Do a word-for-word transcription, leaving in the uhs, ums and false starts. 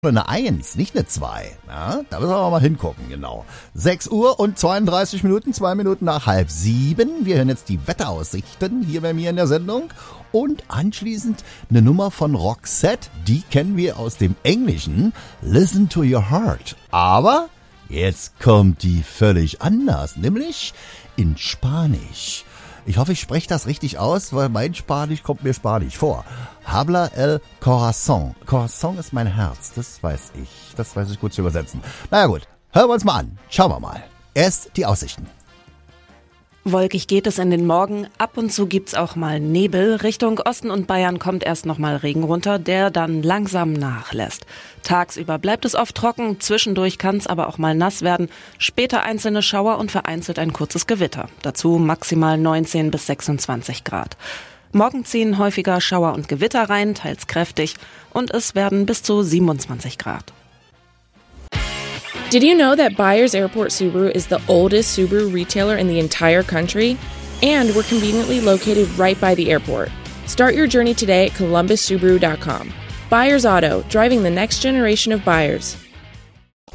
Eine Eins, nicht eine Zwei. Ja, da müssen wir mal hingucken, genau. sechs Uhr und zweiunddreißig Minuten, zwei Minuten nach halb sieben. Wir hören jetzt die Wetteraussichten hier bei mir in der Sendung. Und anschließend eine Nummer von Roxette, die kennen wir aus dem Englischen. Listen to your heart. Aber jetzt kommt die völlig anders, nämlich in Spanisch. Ich hoffe, ich spreche das richtig aus, weil mein Spanisch kommt mir Spanisch vor. Habla el corazón. Corazón ist mein Herz, das weiß ich. Das weiß ich gut zu übersetzen. Naja gut, hören wir uns mal an. Schauen wir mal. Erst die Aussichten. Wolkig geht es in den Morgen. Ab und zu gibt's auch mal Nebel. Richtung Osten und Bayern kommt erst noch mal Regen runter, der dann langsam nachlässt. Tagsüber bleibt es oft trocken, zwischendurch kann's aber auch mal nass werden. Später einzelne Schauer und vereinzelt ein kurzes Gewitter. Dazu maximal neunzehn bis sechsundzwanzig Grad. Morgen ziehen häufiger Schauer und Gewitter rein, teils kräftig. Und es werden bis zu siebenundzwanzig Grad. Did you know that Byers Airport Subaru is the oldest Subaru retailer in the entire country? And we're conveniently located right by the airport. Start your journey today at columbus subaru dot com. Byers Auto, driving the next generation of buyers.